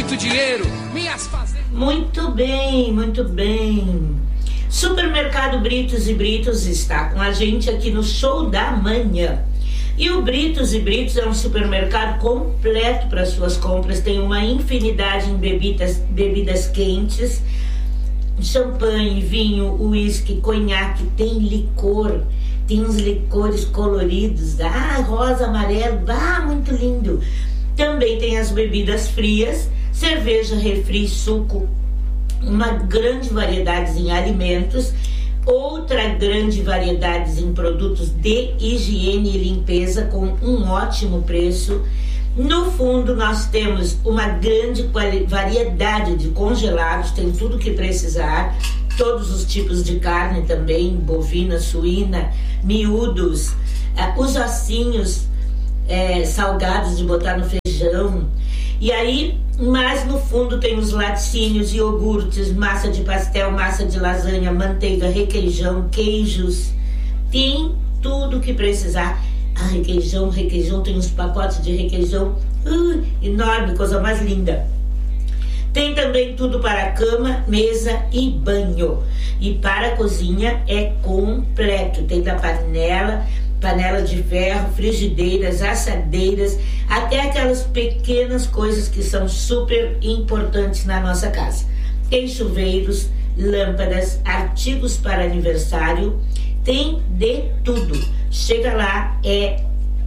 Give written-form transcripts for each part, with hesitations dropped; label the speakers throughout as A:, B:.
A: muito dinheiro, minhas fazendas...
B: Muito bem, muito bem. Supermercado Britos e Britos está com a gente aqui no Show da Manhã. E o Britos e Britos é um supermercado completo para suas compras. Tem uma infinidade em bebidas quentes, champanhe, vinho, uísque, conhaque, tem licor, tem uns licores coloridos, rosa, amarelo, muito lindo. Também tem as bebidas frias, cerveja, refri, suco, uma grande variedade em alimentos, outra grande variedade em produtos de higiene e limpeza com um ótimo preço. No fundo nós temos uma grande variedade de congelados, tem tudo que precisar, todos os tipos de carne também, bovina, suína, miúdos, os ossinhos salgados de botar no feijão. E aí, mas no fundo tem os laticínios, iogurtes, massa de pastel, massa de lasanha, manteiga, requeijão, queijos, tem tudo que precisar. Requeijão, tem uns pacotes de requeijão enorme, coisa mais linda. Tem também tudo para cama, mesa e banho. E para a cozinha é completo. Tem da panela de ferro, frigideiras, assadeiras, até aquelas pequenas coisas que são super importantes na nossa casa. Tem chuveiros, lâmpadas, artigos para aniversário, tem de tudo. Chega lá, é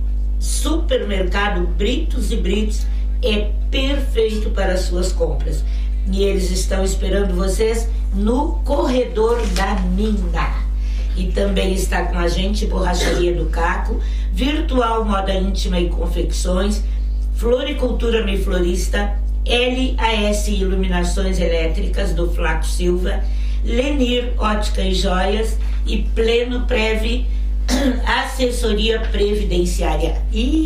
B: Supermercado Britos e Britos, é perfeito para as suas compras. E eles estão esperando vocês no corredor da Mina. E também está com a gente Borracharia do Caco, Virtual Moda Íntima e Confecções, Floricultura Me Florista, LAS Iluminações Elétricas do Flaco Silva, Lenir Ótica e Joias e Pleno Prev Assessoria Previdenciária.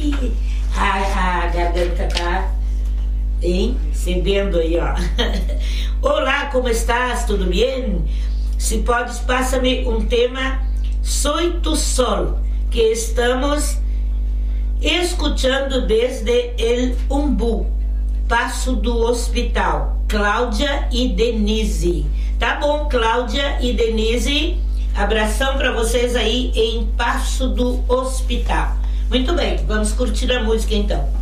B: A garganta tá cedendo aí, ó. Olá, como estás? Tudo bem? Se podes, passa-me um tema Soy tu Sol, que estamos escutando desde El Umbu, Passo do Hospital, Cláudia e Denise. Tá bom, Cláudia e Denise, abração para vocês aí em Passo do Hospital. Muito bem, vamos curtir a música então.